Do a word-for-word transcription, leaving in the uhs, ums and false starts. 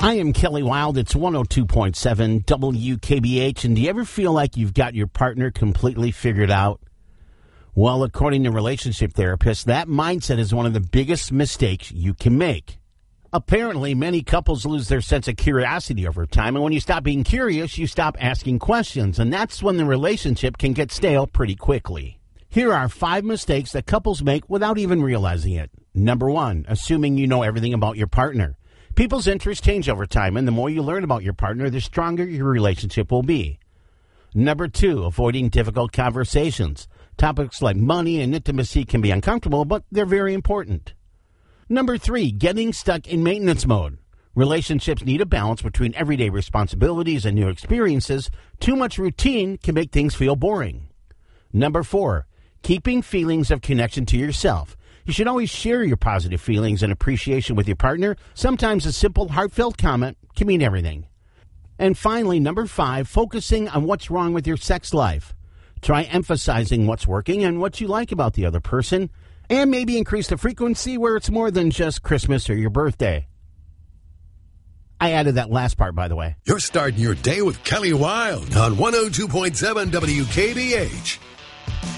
I am Kelly Wild. It's one oh two point seven W K B H. And do you ever feel like you've got your partner completely figured out? Well, according to relationship therapists, that mindset is one of the biggest mistakes you can make. Apparently, many couples lose their sense of curiosity over time. And when you stop being curious, you stop asking questions. And that's when the relationship can get stale pretty quickly. Here are five mistakes that couples make without even realizing it. Number one, assuming you know everything about your partner. People's interests change over time, and the more you learn about your partner, the stronger your relationship will be. Number two, avoiding difficult conversations. Topics like money and intimacy can be uncomfortable, but they're very important. Number three, getting stuck in maintenance mode. Relationships need a balance between everyday responsibilities and new experiences. Too much routine can make things feel boring. Number four, keeping feelings of connection to yourself. You should always share your positive feelings and appreciation with your partner. Sometimes a simple, heartfelt comment can mean everything. And finally, number five, focusing on what's wrong with your sex life. Try emphasizing what's working and what you like about the other person, and maybe increase the frequency where it's more than just Christmas or your birthday. I added that last part, by the way. You're starting your day with Kelly Wild on one oh two point seven W K B H.